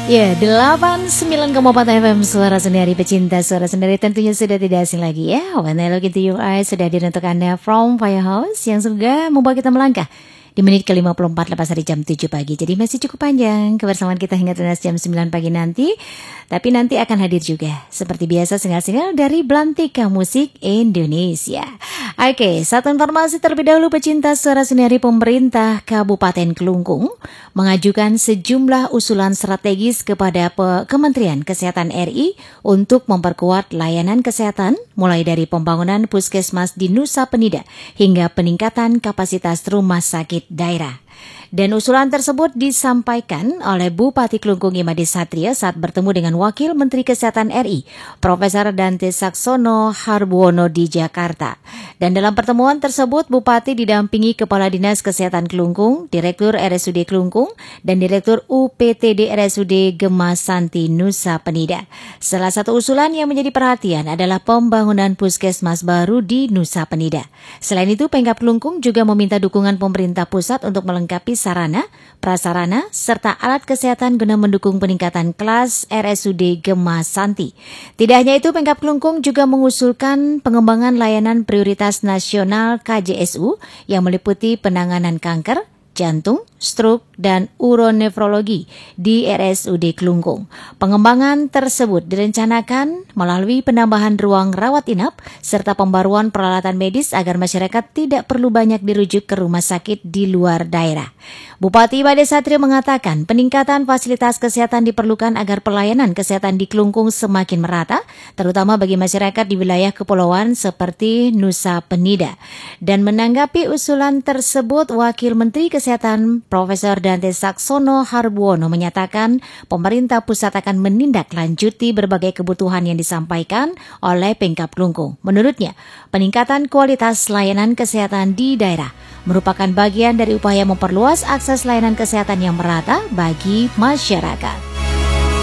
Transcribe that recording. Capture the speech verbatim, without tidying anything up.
Ya, delapan puluh sembilan koma empat F M Suara Sendiri, pecinta suara sendiri tentunya sudah tidak asing lagi ya. When I Look Into Your Eyes sudah hadir untuk Anda from Firehouse yang juga membawa kita melangkah di menit ke lima puluh empat lepas dari jam tujuh pagi. Jadi masih cukup panjang kebersamaan kita hingga tuntas jam sembilan pagi nanti. Tapi nanti akan hadir juga seperti biasa single-single dari Belantika Musik Indonesia. Oke, satu informasi terlebih dahulu pecinta suara sendiri. Pemerintah Kabupaten Kelungkung mengajukan sejumlah usulan strategis kepada Kementerian Kesehatan R I untuk memperkuat layanan kesehatan mulai dari pembangunan puskesmas di Nusa Penida hingga peningkatan kapasitas rumah sakit daerah. Dan usulan tersebut disampaikan oleh Bupati Kelungkung Imade Satria saat bertemu dengan Wakil Menteri Kesehatan R I, Profesor Dante Saxono Harbuono di Jakarta. Dan dalam pertemuan tersebut, Bupati didampingi Kepala Dinas Kesehatan Kelungkung, Direktur R S U D Kelungkung, dan Direktur U P T D R S U D Gemasanti Nusa Penida. Salah satu usulan yang menjadi perhatian adalah pembangunan puskesmas baru di Nusa Penida. Selain itu, Pemkab Kelungkung juga meminta dukungan pemerintah pusat untuk melengkapi sarana, prasarana, serta alat kesehatan guna mendukung peningkatan kelas R S U D Gemasanti. Tidak hanya itu, Pemkab Kelungkung juga mengusulkan pengembangan layanan prioritas nasional K J S U yang meliputi penanganan kanker, jantung, stroke, dan uronefrologi di R S U D Kelungkung. Pengembangan tersebut direncanakan melalui penambahan ruang rawat inap serta pembaruan peralatan medis agar masyarakat tidak perlu banyak dirujuk ke rumah sakit di luar daerah. Bupati Imade Satria mengatakan peningkatan fasilitas kesehatan diperlukan agar pelayanan kesehatan di Kelungkung semakin merata, terutama bagi masyarakat di wilayah kepulauan seperti Nusa Penida. Dan menanggapi usulan tersebut, Wakil Menteri Kesehatan Profesor Dante Saxono Harbuono menyatakan pemerintah pusat akan menindaklanjuti berbagai kebutuhan yang disampaikan oleh Pemkab Kelungkung. Menurutnya, peningkatan kualitas layanan kesehatan di daerah merupakan bagian dari upaya memperluas akses layanan kesehatan yang merata bagi masyarakat.